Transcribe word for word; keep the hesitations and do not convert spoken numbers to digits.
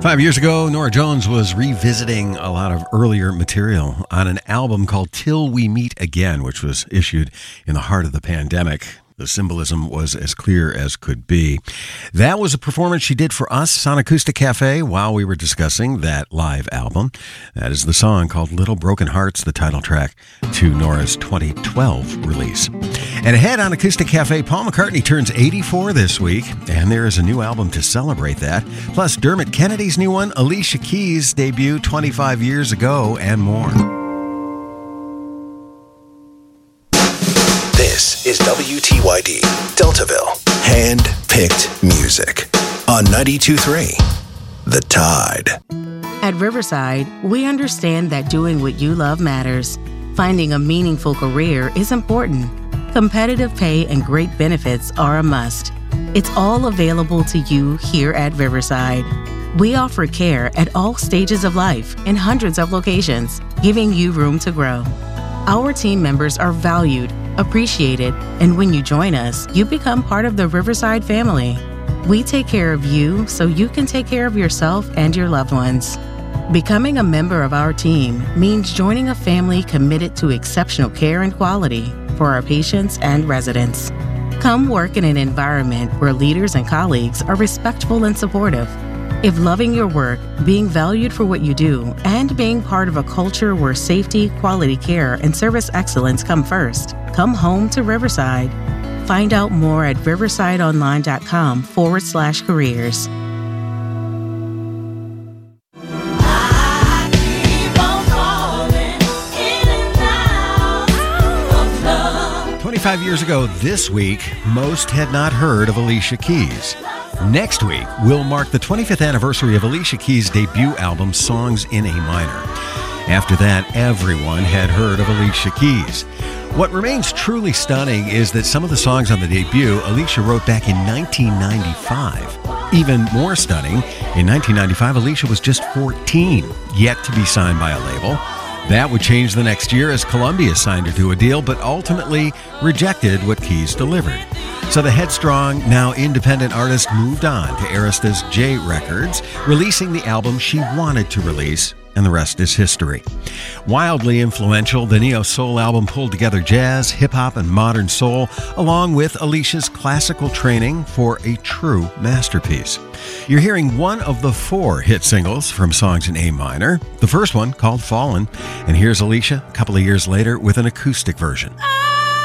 Five years ago, Norah Jones was revisiting a lot of earlier material on an album called Till We Meet Again, which was issued in the heart of the pandemic. The symbolism was as clear as could be. That was a performance she did for us on Acoustic Cafe while we were discussing that live album. That is the song called Little Broken Hearts, the title track to Norah's twenty twelve release. And ahead on Acoustic Cafe, Paul McCartney turns eighty-four this week, and there is a new album to celebrate that. Plus, Dermot Kennedy's new one, Alicia Keys' debut twenty-five years ago, and more. This is W T Y D, Deltaville. Hand-picked music on ninety-two point three, The Tide. At Riverside, we understand that doing what you love matters. Finding a meaningful career is important. Competitive pay and great benefits are a must. It's all available to you here at Riverside. We offer care at all stages of life in hundreds of locations, giving you room to grow. Our team members are valued, appreciated, and when you join us, you become part of the Riverside family. We take care of you so you can take care of yourself and your loved ones. Becoming a member of our team means joining a family committed to exceptional care and quality for our patients and residents. Come work in an environment where leaders and colleagues are respectful and supportive. If loving your work, being valued for what you do, and being part of a culture where safety, quality care, and service excellence come first, come home to Riverside. Find out more at riversideonline.com forward slash careers. twenty-five years ago this week, most had not heard of Alicia Keys. Next week will mark the twenty-fifth anniversary of Alicia Keys' debut album, Songs in A Minor. After that, everyone had heard of Alicia Keys. What remains truly stunning is that some of the songs on the debut Alicia wrote back in nineteen ninety-five. Even more stunning, in nineteen ninety-five, Alicia was just fourteen, yet to be signed by a label. That would change the next year as Columbia signed her to a deal, but ultimately rejected what Keys delivered. So the headstrong, now independent artist moved on to Arista's J Records, releasing the album she wanted to release, and the rest is history. Wildly influential, the neo-soul album pulled together jazz, hip-hop, and modern soul, along with Alicia's classical training for a true masterpiece. You're hearing one of the four hit singles from Songs in A Minor, the first one called Fallen, and here's Alicia a couple of years later with an acoustic version.